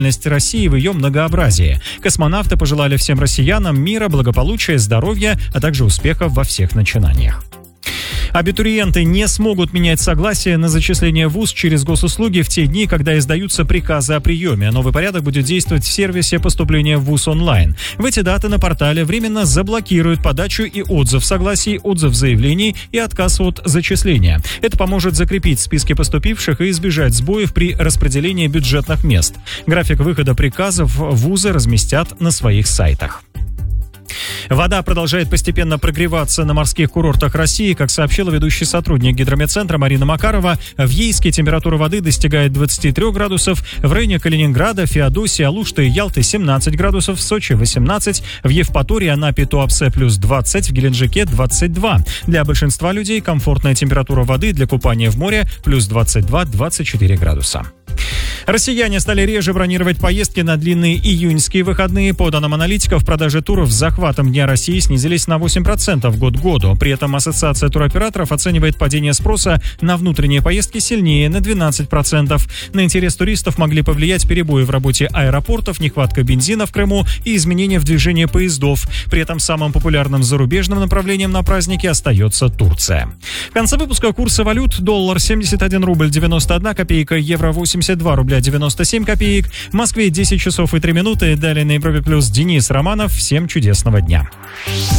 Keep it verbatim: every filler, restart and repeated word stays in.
России в ее многообразии. Космонавты пожелали всем россиянам мира, благополучия, здоровья, а также успехов во всех начинаниях. Абитуриенты не смогут менять согласие на зачисление в вуз через госуслуги в те дни, когда издаются приказы о приеме. Новый порядок будет действовать в сервисе поступления в вуз онлайн. В эти даты на портале временно заблокируют подачу и отзыв согласий, отзыв заявлений и отказ от зачисления. Это поможет закрепить списки поступивших и избежать сбоев при распределении бюджетных мест. График выхода приказов вузы разместят на своих сайтах. Вода продолжает постепенно прогреваться на морских курортах России. Как сообщила ведущий сотрудник гидрометцентра Марина Макарова, в Ейске температура воды достигает двадцати трёх градусов, в районе Калининграда, Феодосии, Алушты и Ялты семнадцать градусов, в Сочи восемнадцать, в Евпатории, Анапе, Туапсе плюс двадцать, в Геленджике двадцать два. Для большинства людей комфортная температура воды для купания в море плюс двадцать два - двадцать четыре градуса. Россияне стали реже бронировать поездки на длинные июньские выходные. По данным аналитиков, продажи туров с захватом Дня России снизились на восемь процентов год к году. При этом Ассоциация туроператоров оценивает падение спроса на внутренние поездки сильнее, на двенадцать процентов. На интерес туристов могли повлиять перебои в работе аэропортов, нехватка бензина в Крыму и изменения в движении поездов. При этом самым популярным зарубежным направлением на праздники остается Турция. В конце выпуска курсы валют: доллар семьдесят один рубль девяносто одна копейка, евро восемьдесят два рубля девяносто семь копеек. В Москве десять часов и три минуты. Далее на Европе плюс Денис Романов. Всем чудесного дня.